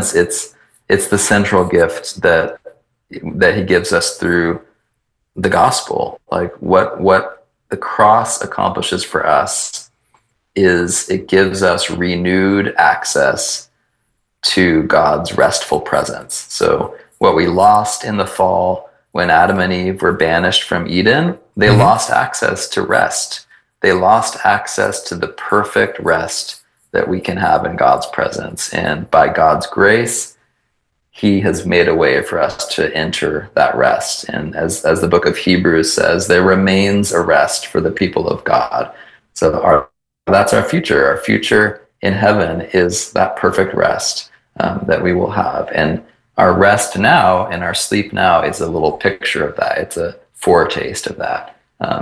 sense, it's the central gift that he gives us through the gospel. Like what the cross accomplishes for us is it gives us renewed access to God's restful presence. So what we lost in the fall when Adam and Eve were banished from Eden, they lost access to rest. They lost access to the perfect rest that we can have in God's presence. And by God's grace, he has made a way for us to enter that rest. And as the book of Hebrews says, there remains a rest for the people of God. So that's our future. Our future in heaven is that perfect rest that we will have. And our rest now and our sleep now is a little picture of that. It's a foretaste of that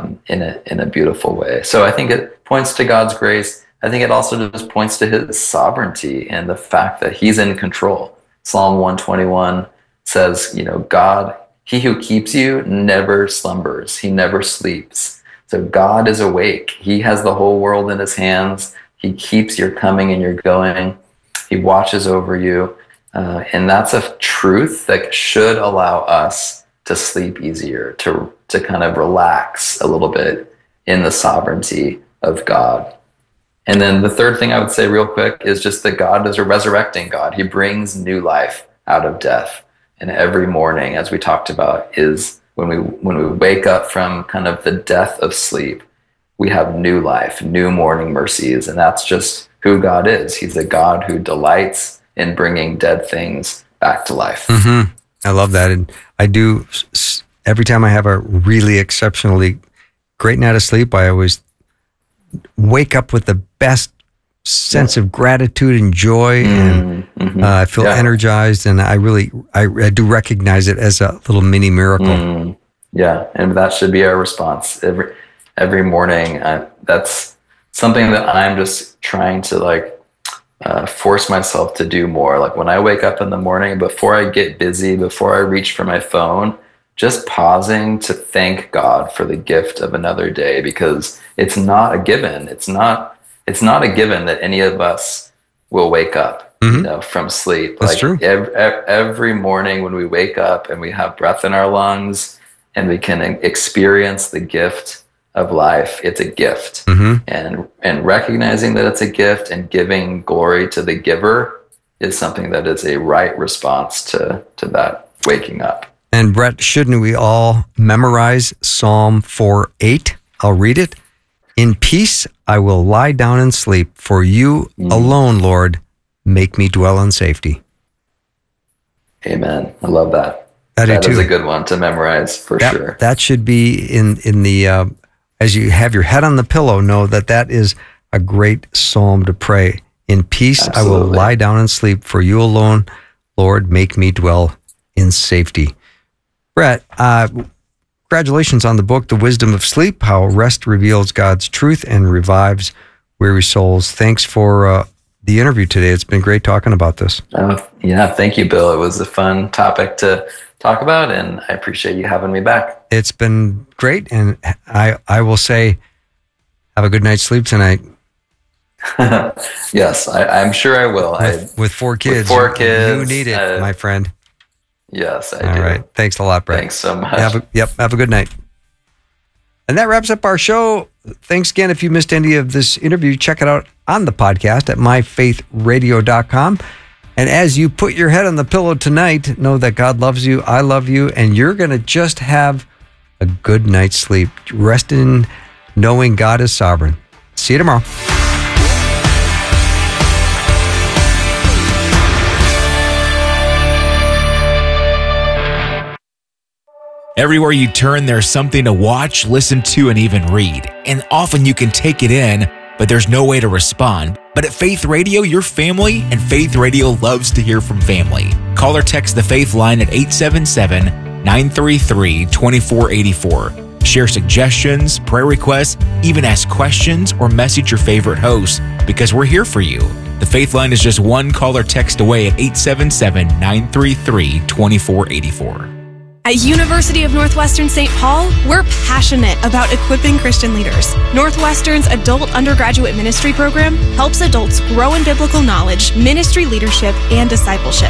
in a beautiful way. So I think it points to God's grace. I think it also just points to his sovereignty and the fact that he's in control. Psalm 121 says, God, he who keeps you never slumbers. He never sleeps. So God is awake. He has the whole world in his hands. He keeps your coming and your going. He watches over you. And that's a truth that should allow us to sleep easier, to kind of relax a little bit in the sovereignty of God. And then the third thing I would say real quick is just that God is a resurrecting God. He brings new life out of death. And every morning, as we talked about, is when we wake up from kind of the death of sleep, we have new life, new morning mercies. And that's just who God is. He's a God who delights in bringing dead things back to life. Mm-hmm. I love that. And I do, every time I have a really exceptionally great night of sleep, I always wake up with the best sense of gratitude and joy, and I feel energized, and I do recognize it as a little mini miracle. Yeah, and that should be our response every morning. That's something that I'm just trying to force myself to do more. Like when I wake up in the morning, before I get busy, before I reach for my phone, just pausing to thank God for the gift of another day, because it's not a given. It's not a given that any of us will wake up, from sleep. That's true. Every morning when we wake up and we have breath in our lungs and we can experience the gift of life, it's a gift. And recognizing that it's a gift and giving glory to the giver is something that is a right response to that waking up. And Brett, shouldn't we all memorize Psalm 4:8? I'll read it. In peace I will lie down and sleep, for you alone, Lord, make me dwell in safety. Amen. I love that. That is a good one to memorize for sure. That should be in the, as you have your head on the pillow, know that is a great psalm to pray. In peace Absolutely. I will lie down and sleep, for you alone, Lord, make me dwell in safety. Brett, congratulations on the book, The Wisdom of Sleep, How Rest Reveals God's Truth and Revives Weary Souls. Thanks for the interview today. It's been great talking about this. Thank you, Bill. It was a fun topic to talk about, and I appreciate you having me back. It's been great, and I will say, have a good night's sleep tonight. Yes, I'm sure I will. With 4 kids. With 4 kids. You need it, my friend. Yes, I do. All right. Thanks a lot, Brett. Thanks so much. Have a good night. And that wraps up our show. Thanks again. If you missed any of this interview, check it out on the podcast at myfaithradio.com. And as you put your head on the pillow tonight, know that God loves you, I love you, and you're going to just have a good night's sleep. Rest in knowing God is sovereign. See you tomorrow. Everywhere you turn, there's something to watch, listen to, and even read. And often you can take it in, but there's no way to respond. But at Faith Radio, your family, and Faith Radio loves to hear from family. Call or text the Faith line at 877-933-2484. Share suggestions, prayer requests, even ask questions, or message your favorite host, because we're here for you. The Faith line is just one call or text away at 877-933-2484. At University of Northwestern St. Paul, we're passionate about equipping Christian leaders. Northwestern's adult undergraduate ministry program helps adults grow in biblical knowledge, ministry leadership, and discipleship.